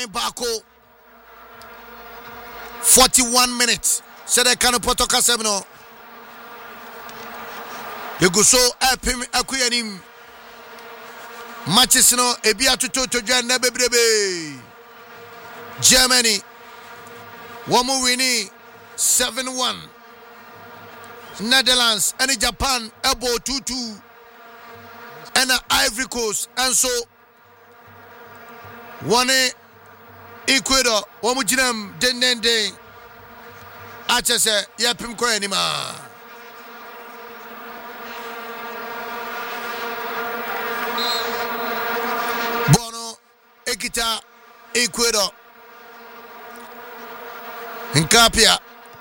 Asan Bako 41 minutes. Said I can't put a casemino. You go so epim akuyanim. Matches no ebia to Jan Nebebrebe. Germany. Womu winning 7-1. Netherlands and Japan elbow 2-2. And Ivory Coast and so one Ecuador womu jinam den acha se yapim ko anima bono ekita Ecuador Nkapia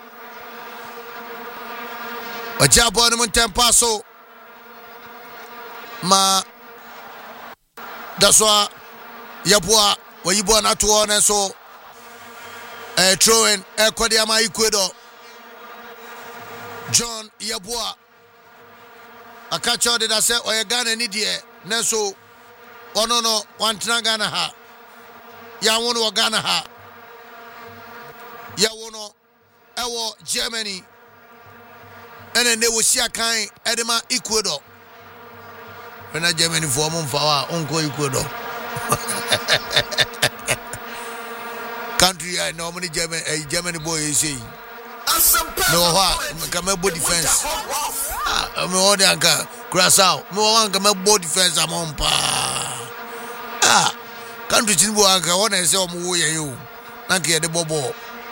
Ojabo no montempaso ma that's why Yabua wayibo na to on so throwing Ecuador Ecuador John Yabua akacho de say oye Ghana ni de na so ono no wantena Ghana ha ya wono Ghana ha ya wono ewo Germany ene ne wo sia kan edema Ecuador na Germany for mumfa onko Ecuador country I normally Germany boy is saying no ha come body defense me order anka Curaçao me wan come body defense amompa country tinbo anka wona say omo wo ye yo na nke de bobo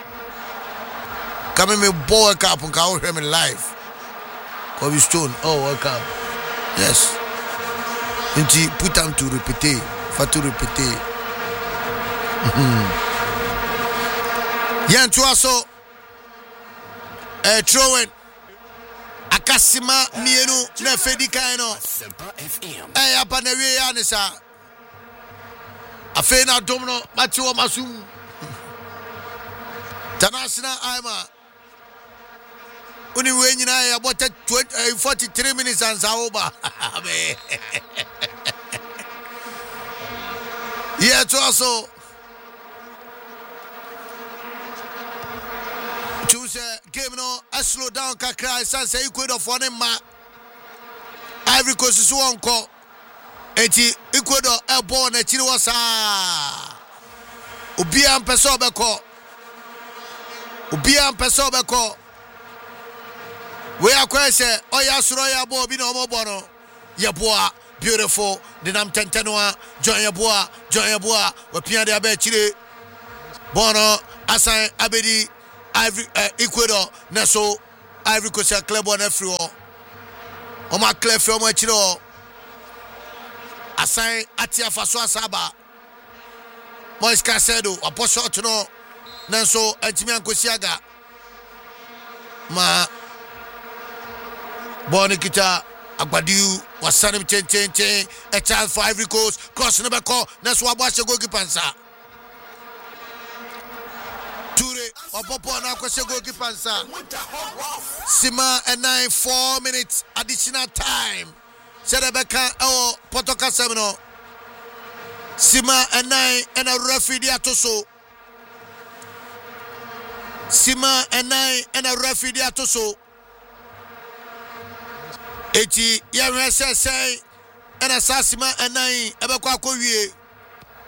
come me boy cap nka wo hwe me live Kobe Stone welcome yes Inti put them to repeat, to repeat. Yan to also throwing Akasima Mienu Nefedi Kaino. Apanewe Yanisa Afena Domino Matua Masum Tanasina Aima Uni when I about 43 minutes and Saoba. Yeah, to also choose a game no a slow down kakra say Ecuador for them ma Ivory Coast is one call. Eti Ecuador a ball na chiri wasa. Ubia mpeso beko. We are question oya suro ya bo bi na omo bono yeboa beautiful dinam tentenwa join yeboa we pia de abe chire bono asan abedi Ivory Ecuador na so Ivory Coast club on free o ma club fi o ma chire o asan atia faso asaba Moise Caicedo apostle no na so antimi ankosiaga ma Bonikita Agbadiu Wasanim Chen a chance for Ivory Coast cross number call Naswabasha goalkeeper Ture Opopo na kwese goalkeeper Sima and 4 minutes additional time Sedebeka Potoka Semino Sima and 9 and a referee atoso Sima and 9 and a referee atoso Eti ya say and Asasima and 9 ebekwa kowie